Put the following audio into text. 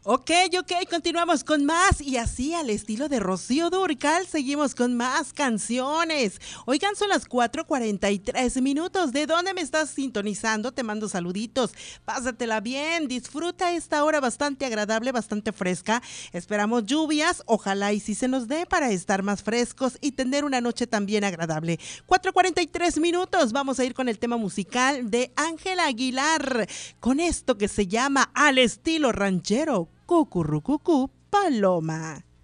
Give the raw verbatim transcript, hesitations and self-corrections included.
Ok, ok, continuamos con más y así al estilo de Rocío Dúrcal seguimos con más canciones. Oigan, son las cuatro cuarenta y tres minutos. ¿De dónde me estás sintonizando? Te mando saluditos. Pásatela bien, disfruta esta hora bastante agradable, bastante fresca. Esperamos lluvias, ojalá y sí se nos dé para estar más frescos y tener una noche también agradable. cuatro cuarenta y tres minutos, vamos a ir con el tema musical de Ángela Aguilar, con esto que se llama Al estilo ranchero. Cucurrucucú, Paloma.